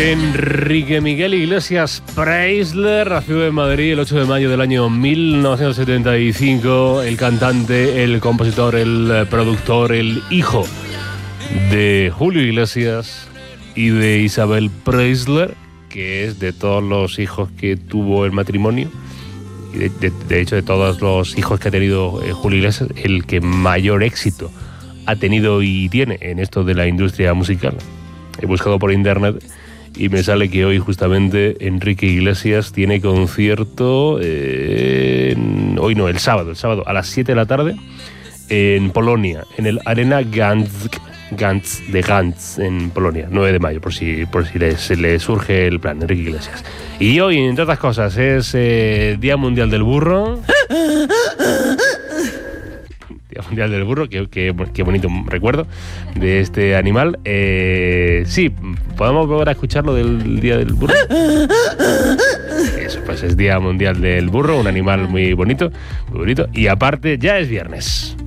Enrique Miguel Iglesias Preisler nació en Madrid el 8 de mayo del año 1975. El cantante, el compositor, el productor, el hijo de Julio Iglesias y de Isabel Preisler, que es de todos los hijos que tuvo el matrimonio, y de hecho de todos los hijos que ha tenido Julio Iglesias, el que mayor éxito ha tenido y tiene en esto de la industria musical. He buscado por internet y me sale que hoy justamente Enrique Iglesias tiene concierto, el sábado a las 7 de la tarde en Polonia, en el Arena Gdańsk de Gdańsk, en Polonia, 9 de mayo, por si le surge el plan, Enrique Iglesias. Y hoy, entre otras cosas, es Día Mundial del Burro. Día Mundial del Burro, qué bonito recuerdo de este animal. Sí, podemos volver a escucharlo del Día del Burro. Eso, pues es Día Mundial del Burro, un animal muy bonito, y aparte ya es viernes.